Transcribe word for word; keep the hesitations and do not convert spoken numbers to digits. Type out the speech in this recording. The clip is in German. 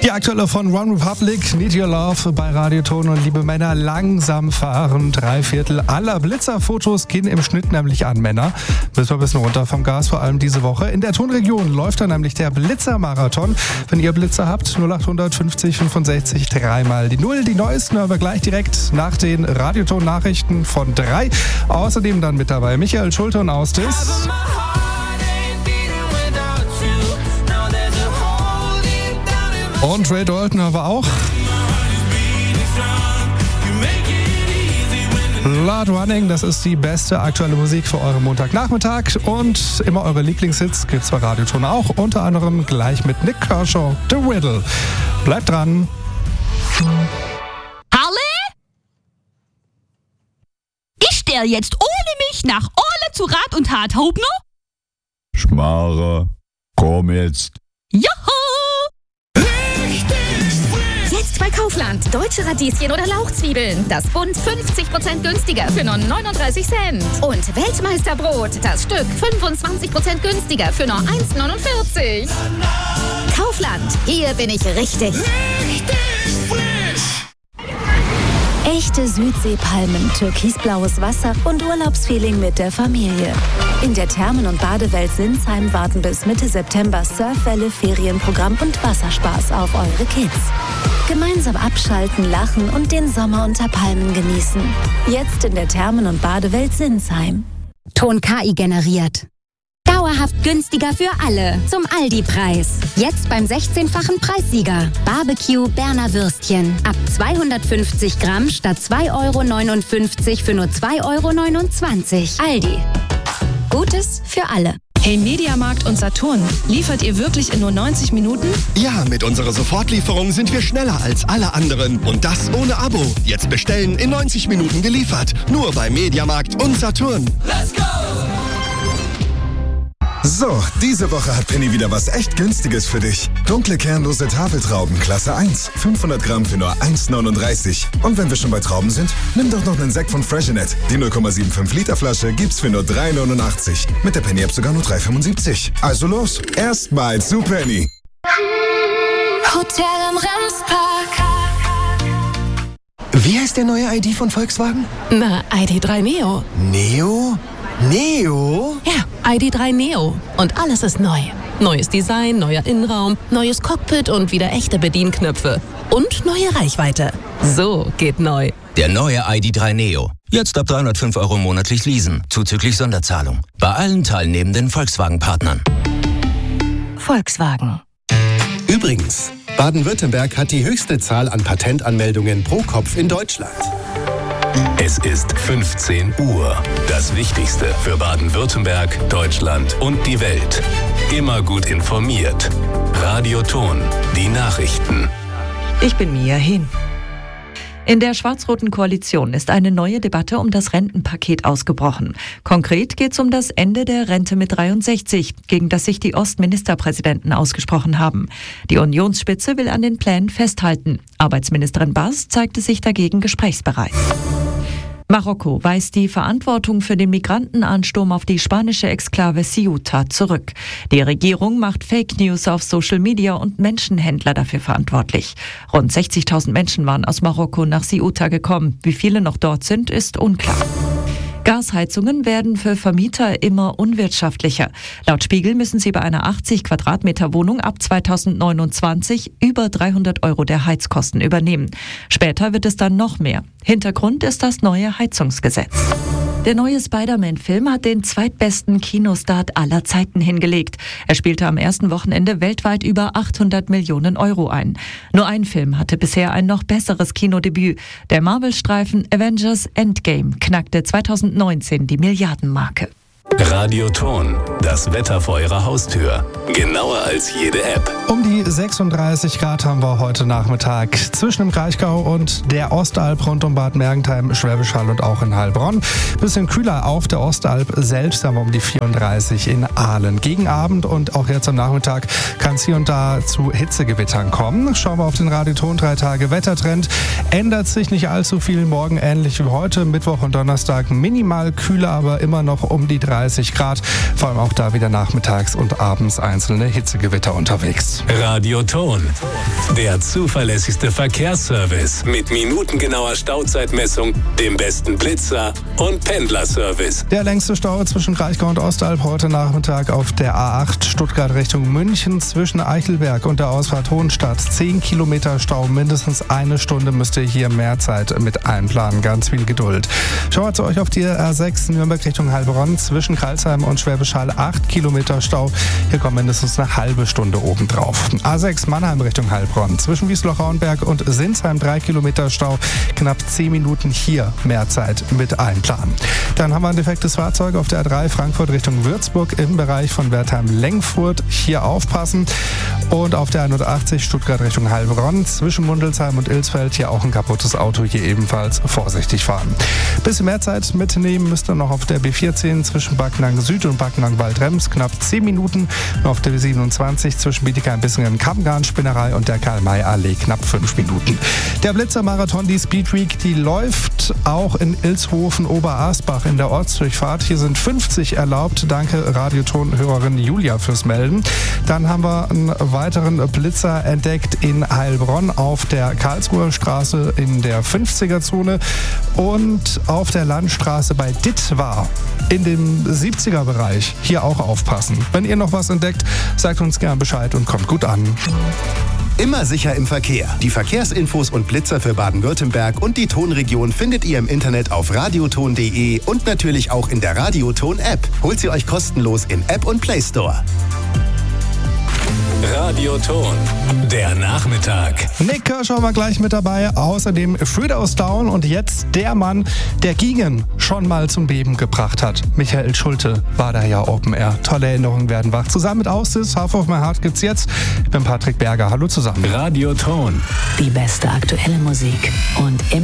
Die aktuelle von One Republic, Need Your Love bei Radioton. Und liebe Männer, langsam fahren. Drei Viertel aller Blitzerfotos gehen im Schnitt nämlich an Männer. Müssen wir ein bisschen runter vom Gas, vor allem diese Woche. In der Tonregion läuft da nämlich der Blitzermarathon. Wenn ihr Blitzer habt, null acht fünfzig fünfundsechzig, dreimal die Null. Die neuesten hören wir gleich direkt nach den Radioton-Nachrichten von drei. Außerdem dann mit dabei Michael Schulte und Austis. Und Ray Dalton haben wir auch. Blood Running, das ist die beste aktuelle Musik für euren Montagnachmittag. Und immer eure Lieblingshits gibt's bei Radioton auch. Unter anderem gleich mit Nick Kershaw, The Riddle. Bleibt dran. Harley? Ich stell jetzt ohne mich nach Orle zu Rat und Tat, Hauptner? Schmarre, komm jetzt. Joho! Jetzt bei Kaufland. Deutsche Radieschen oder Lauchzwiebeln. Das Bund fünfzig Prozent günstiger für nur neununddreißig Cent. Und Weltmeisterbrot. Das Stück fünfundzwanzig Prozent günstiger für nur eins neunundvierzig. Kaufland. Hier bin ich richtig. Richtig frisch. Echte Südseepalmen, türkisblaues Wasser und Urlaubsfeeling mit der Familie. In der Thermen- und Badewelt Sinsheim warten bis Mitte September Surfwelle, Ferienprogramm und Wasserspaß auf eure Kids. Gemeinsam abschalten, lachen und den Sommer unter Palmen genießen. Jetzt in der Thermen- und Badewelt Sinsheim. Ton K I generiert. Dauerhaft günstiger für alle. Zum Aldi-Preis. Jetzt beim sechzehnfachen Preissieger. Barbecue Berner Würstchen. Ab zweihundertfünfzig Gramm statt zwei Euro neunundfünfzig für nur zwei Euro neunundzwanzig. Aldi. Gutes für alle. Hey Mediamarkt und Saturn, liefert ihr wirklich in nur neunzig Minuten? Ja, mit unserer Sofortlieferung sind wir schneller als alle anderen. Und das ohne Abo. Jetzt bestellen, in neunzig Minuten geliefert. Nur bei Mediamarkt und Saturn. Let's go! So, diese Woche hat Penny wieder was echt Günstiges für dich. Dunkle kernlose Tafeltrauben, Klasse eins. fünfhundert Gramm für nur eins neununddreißig. Und wenn wir schon bei Trauben sind, nimm doch noch einen Sekt von Freshenet. Die null Komma fünfundsiebzig Liter Flasche gibt's für nur drei neunundachtzig. Mit der Penny-App sogar nur drei fünfundsiebzig. Also los, erstmal zu Penny. Hotel am Remspark. Wie heißt der neue I D von Volkswagen? Na, I D drei Neo. Neo? Neo? Ja, I D drei Neo. Und alles ist neu. Neues Design, neuer Innenraum, neues Cockpit und wieder echte Bedienknöpfe. Und neue Reichweite. So geht neu. Der neue I D drei Neo. Jetzt ab dreihundertfünf Euro monatlich leasen, zuzüglich Sonderzahlung. Bei allen teilnehmenden Volkswagen-Partnern. Volkswagen. Übrigens, Baden-Württemberg hat die höchste Zahl an Patentanmeldungen pro Kopf in Deutschland. Es ist fünfzehn Uhr. Das Wichtigste für Baden-Württemberg, Deutschland und die Welt. Immer gut informiert. Radioton, die Nachrichten. Ich bin Mia Hin. In der schwarz-roten Koalition ist eine neue Debatte um das Rentenpaket ausgebrochen. Konkret geht es um das Ende der Rente mit dreiundsechzig, gegen das sich die Ostministerpräsidenten ausgesprochen haben. Die Unionsspitze will an den Plänen festhalten. Arbeitsministerin Bas zeigte sich dagegen gesprächsbereit. Marokko weist die Verantwortung für den Migrantenansturm auf die spanische Exklave Ceuta zurück. Die Regierung macht Fake News auf Social Media und Menschenhändler dafür verantwortlich. Rund sechzigtausend Menschen waren aus Marokko nach Ceuta gekommen. Wie viele noch dort sind, ist unklar. Gasheizungen werden für Vermieter immer unwirtschaftlicher. Laut Spiegel müssen sie bei einer achtzig Quadratmeter Wohnung ab zweitausendneunundzwanzig über dreihundert Euro der Heizkosten übernehmen. Später wird es dann noch mehr. Hintergrund ist das neue Heizungsgesetz. Der neue Spider-Man-Film hat den zweitbesten Kinostart aller Zeiten hingelegt. Er spielte am ersten Wochenende weltweit über achthundert Millionen Euro ein. Nur ein Film hatte bisher ein noch besseres Kinodebüt. Der Marvel-Streifen Avengers Endgame knackte zweitausendneunzehn die Milliardenmarke. Radioton, das Wetter vor Ihrer Haustür. Genauer als jede App. Um die sechsunddreißig Grad haben wir heute Nachmittag zwischen dem Kraichgau und der Ostalb rund um Bad Mergentheim, Schwäbisch Hall und auch in Heilbronn. Bisschen kühler auf der Ostalb selbst haben wir um die vierunddreißig in Aalen. Gegen Abend und auch jetzt am Nachmittag kann es hier und da zu Hitzegewittern kommen. Schauen wir auf den Radioton, drei Tage Wettertrend. Ändert sich nicht allzu viel, morgen ähnlich wie heute, Mittwoch und Donnerstag minimal kühler, aber immer noch um die dreißig dreißig Grad. Vor allem auch da wieder nachmittags und abends einzelne Hitzegewitter unterwegs. Radio Ton, der zuverlässigste Verkehrsservice mit minutengenauer Stauzeitmessung, dem besten Blitzer und Pendlerservice. Der längste Stau zwischen Kraichgau und Ostalb heute Nachmittag auf der A acht Stuttgart Richtung München zwischen Eichelberg und der Ausfahrt Hohenstadt. zehn Kilometer Stau, mindestens eine Stunde müsst ihr hier mehr Zeit mit einplanen. Ganz viel Geduld. Schauen wir zu euch auf die A sechs Nürnberg Richtung Heilbronn zwischen Crailsheim und Schwäbisch Hall. acht Kilometer Stau. Hier kommt mindestens eine halbe Stunde obendrauf. A sechs Mannheim Richtung Heilbronn zwischen Wiesloch-Rauenberg und Sinsheim. drei Kilometer Stau. Knapp zehn Minuten hier mehr Zeit mit einplanen. Dann haben wir ein defektes Fahrzeug auf der A drei Frankfurt Richtung Würzburg im Bereich von Wertheim-Lengfurt. Hier aufpassen. Und auf der einundachtzig Stuttgart Richtung Heilbronn zwischen Mundelsheim und Ilsfeld hier auch ein kaputtes Auto. Hier ebenfalls vorsichtig fahren. Bisschen mehr Zeit mitnehmen müsst ihr noch auf der B vierzehn zwischen Backnang Süd und Backnang Waldrems. Knapp zehn Minuten. Und auf der B siebenundzwanzig zwischen Bietigheim-Bissingen Kammgarn-Spinnerei und der Karl-May-Allee. Knapp fünf Minuten. Der Blitzer-Marathon, die Speed Week, die läuft auch in Ilshofen Oberasbach in der Ortsdurchfahrt. Hier sind fünfzig erlaubt. Danke Radioton-Hörerin Julia fürs Melden. Dann haben wir einen weiteren Blitzer entdeckt in Heilbronn auf der Karlsruher Straße in der fünfziger Zone und auf der Landstraße bei Dittwar in dem siebziger Bereich. Hier auch aufpassen. Wenn ihr noch was entdeckt, sagt uns gerne Bescheid und kommt gut an. Immer sicher im Verkehr. Die Verkehrsinfos und Blitzer für Baden-Württemberg und die Tonregion findet ihr im Internet auf radioton punkt de und natürlich auch in der Radioton-App. Holt sie euch kostenlos im App und Play Store. Radioton, der Nachmittag. Nick Kershaw war gleich mit dabei. Außerdem Fridaus Down und jetzt der Mann, der Gigen schon mal zum Beben gebracht hat. Michael Schulte war da ja Open Air. Tolle Erinnerungen werden wach. Zusammen mit Ausis, Half of My Heart gibt's jetzt. Ich bin Patrick Berger. Hallo zusammen. Radioton. Die beste aktuelle Musik und immer